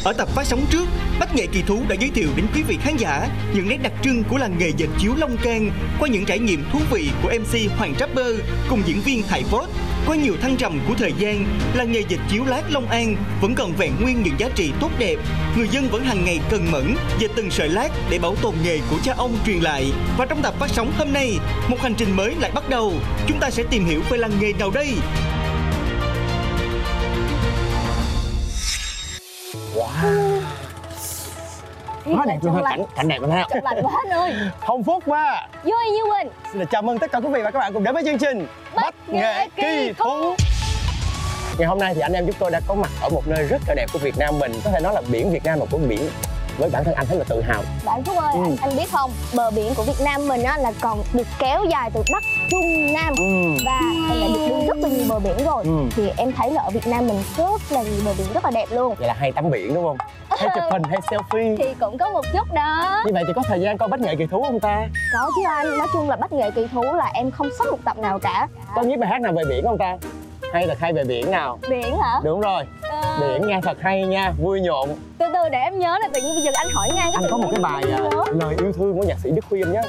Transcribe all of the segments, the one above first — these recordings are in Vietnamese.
Ở tập phát sóng trước, Bách Nghệ Kỳ Thú đã giới thiệu đến quý vị khán giả những nét đặc trưng của làng nghề dệt chiếu Long Can qua những trải nghiệm thú vị của MC Hoàng Rapper cùng diễn viên Hải Vót. Qua nhiều thăng trầm của thời gian, làng nghề dệt chiếu lát Long An vẫn còn vẹn nguyên những giá trị tốt đẹp. Người dân vẫn hàng ngày cần mẫn dệt từng sợi lát để bảo tồn nghề của cha ông truyền lại. Và trong tập phát sóng hôm nay, một hành trình mới lại bắt đầu. Chúng ta sẽ tìm hiểu về làng nghề nào đây? Wow. Quá đẹp luôn ha, cảnh đẹp luôn ha. Chụp lạnh quá anh ơi. Hồng Phúc và Vui Như Quỳnh xin được chào mừng tất cả quý vị và các bạn cùng đến với chương trình Bách Nghệ Kỳ Thú. Ngày hôm nay thì anh em chúng tôi đã có mặt ở một nơi rất là đẹp của Việt Nam mình. Có thể nói là biển Việt Nam mà của biển với bản thân anh thấy là tự hào. Bạn Phúc ơi, anh biết không, bờ biển của Việt Nam mình á là còn được kéo dài từ Bắc, Trung, Nam và em đã được đi rất là nhiều bờ biển rồi. Thì em thấy là ở Việt Nam mình rất là nhiều bờ biển rất là đẹp luôn. Vậy là hay tắm biển đúng không? Hay chụp hình hay selfie? Thì cũng có một chút đó. Như vậy thì có thời gian coi Bách Nghệ Kỳ Thú không ta? Có chứ anh, nói chung là Bách Nghệ Kỳ Thú là em không sót một tập nào cả. Có viết bài hát nào về biển không ta? Hay thật hay về biển nào? Biển hả? Đúng rồi, biển nghe thật hay nha, vui nhộn. Từ từ để em nhớ là tự nhiên bây giờ anh hỏi ngang cái anh có một cái bài lời yêu thương của nhạc sĩ Đức Khuyên nhá.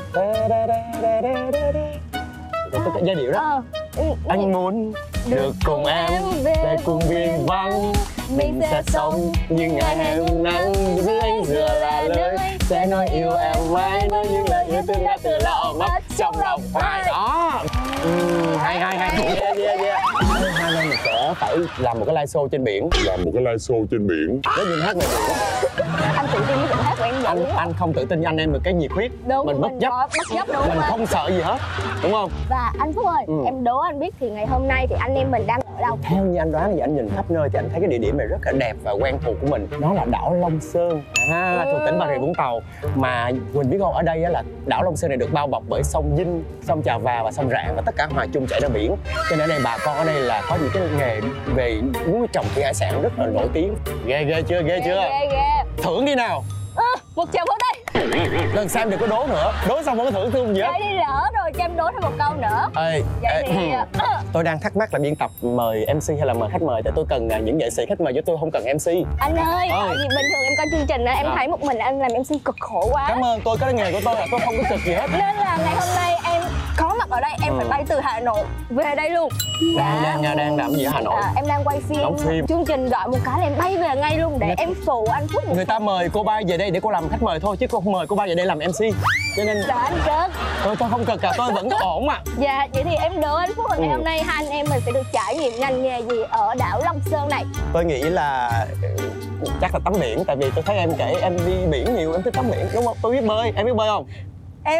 Cái giai điệu đó. Anh muốn được cùng em về cùng biển vắng, mình sẽ sống những ngày hè nắng, dưới ánh dừa là lời sẽ nói yêu em mãi, nói những lời yêu thương đã từ lọ mất trong lòng ai đó. Hay yeah. Hai anh mình sẽ phải làm một cái live show trên biển. Nếu như hát về biển. Anh tự tin với giọng hát của em vậy? Anh không tự tin, anh em được cái nhiệt huyết. Đúng, mình bất chấp đúng mình không sợ gì hết, đúng không? Và anh Phúc ơi, em đố anh biết thì ngày hôm nay thì anh em mình đang ở đâu? Theo như anh đoán thì anh nhìn khắp nơi thì anh thấy cái địa điểm này rất là đẹp và quen thuộc của mình. Đó là đảo Long Sơn, thuộc tỉnh Bà Rịa Vũng Tàu. Mà Quỳnh biết không, ở đây là đảo Long Sơn này được bao bọc bởi sông Vinh, sông Trà Và và sông Rạng, và tất cả hòa chung chảy ra biển. Cho nên ở đây bà con ở đây là có những cái nghề về nuôi trồng thủy hải sản rất là nổi tiếng. Ghê chưa? Thưởng đi nào. Một chào phút đây. Lần sau em đừng có đố nữa. Đố xong không có thưởng thương gì hết. Vậy đi lỡ rồi cho em đố thêm một câu nữa. Vậy thì tôi đang thắc mắc là biên tập mời MC hay là mời khách mời, tại tôi cần những nghệ sĩ khách mời chứ tôi không cần MC. Anh ơi, tại vì bình thường em coi chương trình em thấy một mình anh làm MC cực khổ quá. Cảm ơn, tôi có cái nghề của tôi là tôi không có cực gì hết. Nên là ngày hôm nay em có mặt ở đây, em phải bay từ Hà Nội về đây luôn. Đang làm gì ở Hà Nội? Em đang quay phim. Chương trình gọi một cái là em bay về ngay luôn để em phụ anh Phúc. Người ta mời cô Ba về đây để cô làm khách mời thôi, chứ cô không mời cô Ba về đây làm MC. Cho nên anh cực. Tôi không cực cả, tôi vẫn ổn mà. Dạ, vậy thì em đố anh Phúc là ngày hôm nay hai anh em mình sẽ được trải nghiệm ngành nghề gì ở đảo Long Sơn này? Tôi nghĩ là chắc là tắm biển, tại vì tôi thấy em kể em đi biển nhiều, em thích tắm biển đúng không? Tôi biết bơi, em biết bơi không? Em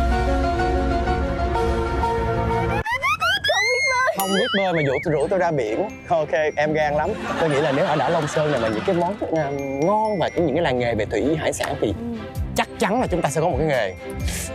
không biết bơi mà rủ tôi ra biển. Ok, em gan lắm. Tôi nghĩ là nếu ở đảo Long Sơn này mà những cái món ngon và những cái làng nghề về thủy hải sản thì chắc chắn là chúng ta sẽ có một cái nghề